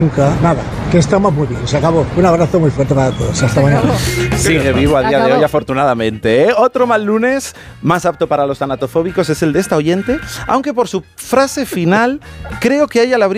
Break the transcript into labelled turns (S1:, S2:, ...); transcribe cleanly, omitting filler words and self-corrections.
S1: Nunca, nada, que estamos muy bien, se acabó. Un abrazo muy fuerte para todos, hasta mañana.
S2: Sigue vivo a día de hoy, afortunadamente, ¿eh? Otro mal lunes, más apto para los tanatofóbicos, es el de esta oyente, aunque por su frase final, creo que a ella la habría